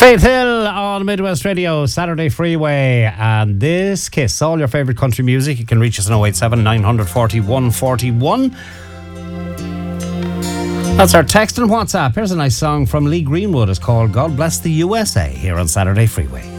Faith Hill on Midwest Radio, Saturday Freeway, and this Kiss. All your favourite country music. You can reach us on 087 940 141. That's our text and WhatsApp. Here's a nice song from Lee Greenwood. It's called God Bless the USA here on Saturday Freeway.